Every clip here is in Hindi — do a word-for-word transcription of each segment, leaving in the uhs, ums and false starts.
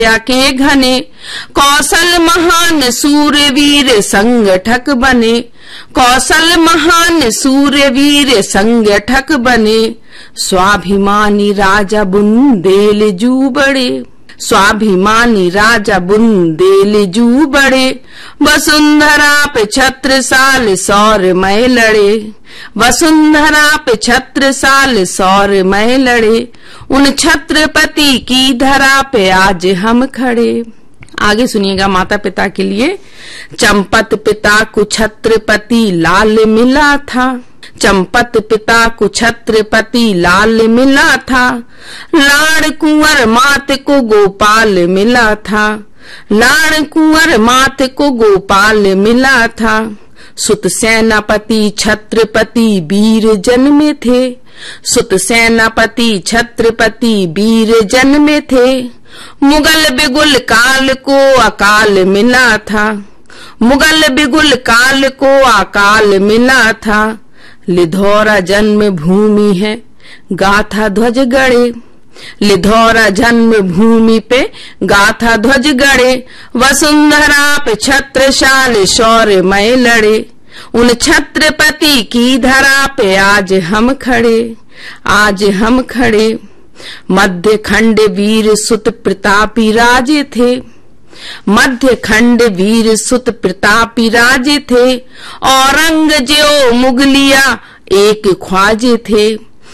के घने, कौशल महान सूरवीर संगठक बने, कौशल महान सूरवीर संगठक बने, स्वाभिमानी राजा बुंदेलजू बड़े, स्वाभिमानी राजा बुंदेलजू बड़े, वसुंधरा पे छत्रसाल सौरमय लड़े, वसुंधरा पे छत्रसाल सौरमय लड़े, उन छत्रपति की धरा पे आज हम खड़े। आगे सुनिएगा माता पिता के लिए। चंपत पिता को छत्रपति लाल मिला था, चंपत पिता को छत्रपति लाल मिला था, लाड़ कुंवर मात को गोपाल मिला था, लाड़ कुंवर मात को गोपाल मिला था, सुत सेनापति छत्रपति वीर जन्मे थे, सुत सेनापति छत्रपति वीर जन्मे थे, मुगल बिगुल काल को अकाल मिला था, मुगल बिगुल काल को अकाल मिला था, लिधौरा जन्म भूमि है गाथा ध्वज गड़े, लिधौरा जन्म भूमि पे गाथा ध्वज गड़े, वसुंधरा पे छत्रसाल शौर्यमय लड़े, उन छत्रपति की धरा पे आज हम खड़े, आज हम खड़े। मध्य खंड वीर सुत प्रतापी राजे थे, मध्य खंड वीर सुत प्रतापी राजे थे, औरंगजेब मुगलिया एक ख्वाजे थे,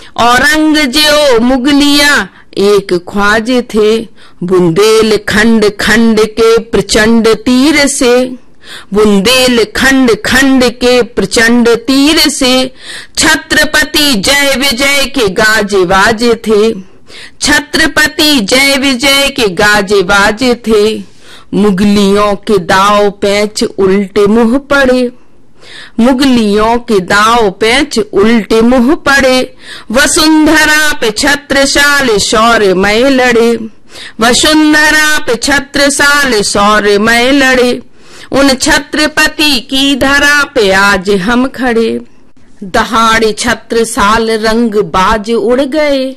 औरंगजेब मुगलिया एक ख्वाजे थे, बुंदेल खंड खंड के प्रचंड तीर से, बुंदेल खंड खंड के प्रचंड तीर से, छत्रपति जय विजय के गाजे बाजे थे, छत्रपति जय विजय के गाजे बाजे थे, मुगलियों के दाव पैंच उल्टे मुंह पड़े, मुगलियों के दाव पैंच उल्टे मुंह पड़े, वसुंधरा पे छत्रसाल शौर्यमय लड़े, वसुंधरा पे छत्रसाल शौर्यमय लड़े, उन छत्रपति की धरा पे आज हम खड़े। दहाड़े छत्रसाल रंग बाज उड़ गए,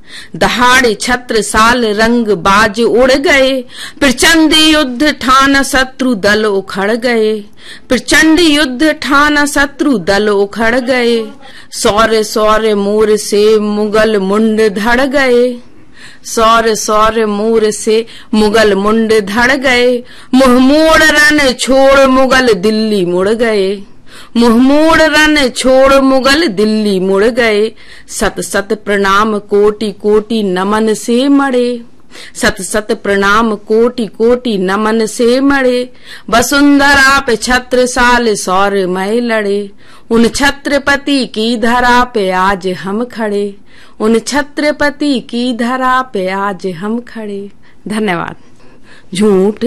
दहाड़े छत्रसाल रंग बाज उड़ गए, प्रचंड युद्ध ठाना शत्रु दल उखड़ गए, प्रचंड युद्ध ठाना शत्रु दल उखड़ गए, सौर्य सौर्य मोर से मुगल मुंड धड़ गए, सौर्य सौर्य मोर से मुगल मुंड धड़ गए, मुंह मोड़ रन छोड़ मुगल दिल्ली मुड़ गए, मुंह मोड़ रन छोड़ मुगल दिल्ली मुड़ गए, सत सत प्रणाम कोटि कोटि नमन से मड़े, सत सत प्रणाम कोटि कोटि नमन से मड़े, वसुंधरा पे छत्रसाल शौर्यमय लड़े, उन छत्रपति की धरा पे आज हम खड़े, उन छत्रपति की धरा पे आज हम खड़े। धन्यवाद। झूठ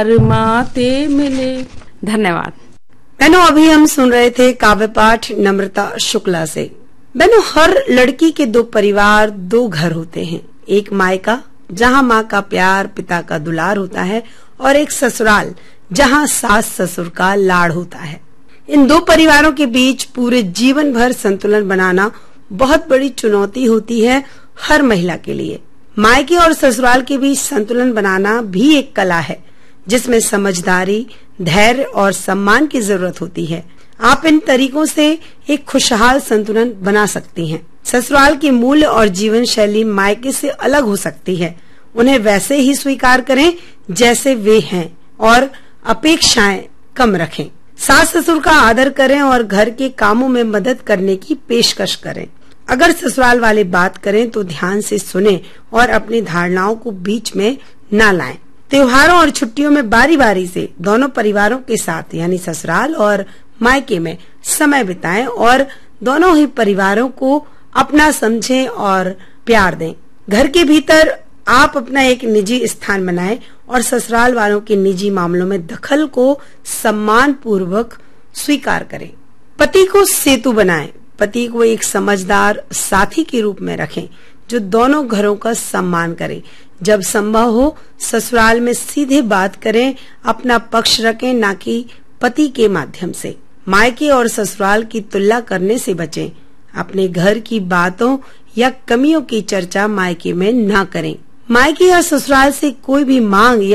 फरमाते मिले। धन्यवाद। बहनों, अभी हम सुन रहे थे काव्य पाठ नम्रता शुक्ला से। बहनों, हर लड़की के दो परिवार, दो घर होते हैं। एक मायका जहाँ माँ का प्यार, पिता का दुलार होता है, और एक ससुराल जहाँ सास ससुर का लाड़ होता है। इन दो परिवारों के बीच पूरे जीवन भर संतुलन बनाना बहुत बड़ी चुनौती होती है हर महिला के लिए। मायके और ससुराल के बीच संतुलन बनाना भी एक कला है जिसमें समझदारी, धैर्य और सम्मान की जरूरत होती है। आप इन तरीकों से एक खुशहाल संतुलन बना सकती हैं। ससुराल के मूल्य और जीवन शैली मायके से अलग हो सकती है। उन्हें वैसे ही स्वीकार करें जैसे वे हैं और अपेक्षाएं कम रखें। सास ससुर का आदर करें और घर के कामों में मदद करने की पेशकश करें। अगर ससुराल वाले बात करें तो ध्यान से सुनें और अपनी धारणाओं को बीच में न लाएं। त्योहारों और छुट्टियों में बारी बारी से दोनों परिवारों के साथ यानी ससुराल और मायके में समय बिताएं और दोनों ही परिवारों को अपना समझें और प्यार दें। घर के भीतर आप अपना एक निजी स्थान बनाएं और ससुराल वालों के निजी मामलों में दखल को सम्मान पूर्वक स्वीकार करें। पति को सेतु बनाएं। पति को एक समझदार साथी के रूप में रखें जो दोनों घरों का सम्मान करे। जब संभव हो ससुराल में सीधे बात करें, अपना पक्ष रखें, ना कि पति के माध्यम से। मायके और ससुराल की तुलना करने से बचें। अपने घर की बातों या कमियों की चर्चा मायके में न करें। मायके या ससुराल से कोई भी मांग